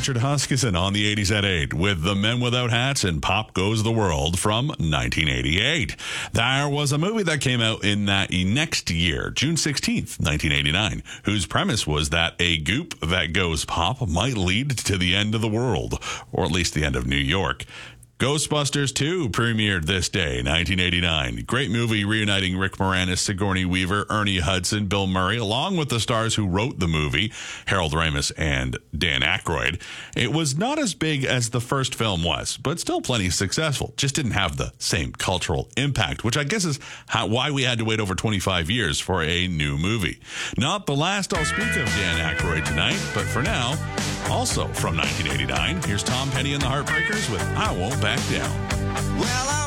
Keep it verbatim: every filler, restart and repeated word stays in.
Richard Huskisson on the eighties at eight with The Men Without Hats and Pop Goes the World from nineteen eighty-eight. There was a movie that came out in that next year, June sixteenth, nineteen eighty-nine, whose premise was that a goop that goes pop might lead to the end of the world, or at least the end of New York. Ghostbusters two premiered this day, nineteen eighty-nine. Great movie reuniting Rick Moranis, Sigourney Weaver, Ernie Hudson, Bill Murray, along with the stars who wrote the movie, Harold Ramis and Dan Aykroyd. It was not as big as the first film was, but still plenty successful. Just didn't have the same cultural impact, which I guess is how, why we had to wait over twenty-five years for a new movie. Not the last I'll speak of Dan Aykroyd tonight, but for now, also from nineteen eighty-nine, here's Tom Petty and the Heartbreakers with I Won't Back Down. Well, I